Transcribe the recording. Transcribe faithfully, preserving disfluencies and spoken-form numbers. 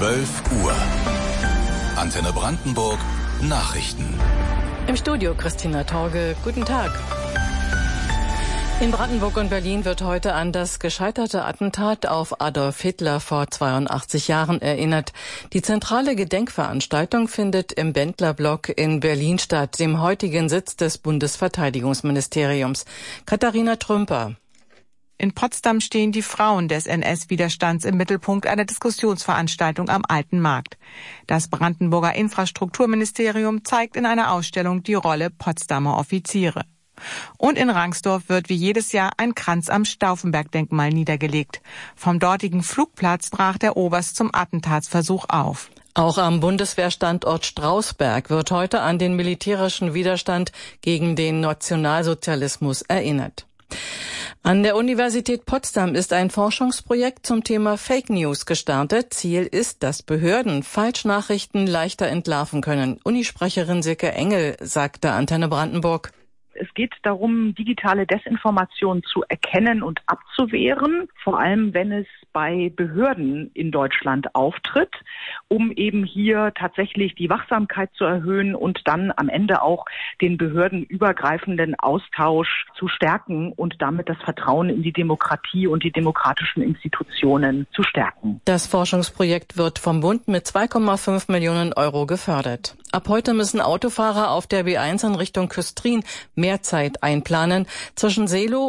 zwölf Uhr. Antenne Brandenburg Nachrichten. Im Studio Christina Torge. Guten Tag. In Brandenburg und Berlin wird heute an das gescheiterte Attentat auf Adolf Hitler vor zweiundachtzig Jahren erinnert. Die zentrale Gedenkveranstaltung findet im Bendlerblock in Berlin statt, dem heutigen Sitz des Bundesverteidigungsministeriums. Katharina Trümper. In Potsdam stehen die Frauen des N S-Widerstands im Mittelpunkt einer Diskussionsveranstaltung am Alten Markt. Das Brandenburger Infrastrukturministerium zeigt in einer Ausstellung die Rolle Potsdamer Offiziere. Und in Rangsdorf wird wie jedes Jahr ein Kranz am Stauffenberg-Denkmal niedergelegt. Vom dortigen Flugplatz brach der Oberst zum Attentatsversuch auf. Auch am Bundeswehrstandort Strausberg wird heute an den militärischen Widerstand gegen den Nationalsozialismus erinnert. An der Universität Potsdam ist ein Forschungsprojekt zum Thema Fake News gestartet. Ziel ist, dass Behörden Falschnachrichten leichter entlarven können. Unisprecherin Silke Engel sagte Antenne Brandenburg. Es geht darum, digitale Desinformation zu erkennen und abzuwehren, vor allem wenn es bei Behörden in Deutschland auftritt, um eben hier tatsächlich die Wachsamkeit zu erhöhen und dann am Ende auch den behördenübergreifenden Austausch zu stärken und damit das Vertrauen in die Demokratie und die demokratischen Institutionen zu stärken. Das Forschungsprojekt wird vom Bund mit zwei Komma fünf Millionen Euro gefördert. Ab heute müssen Autofahrer auf der B eins in Richtung Küstrin mehr Zeit einplanen. Zwischen Seelow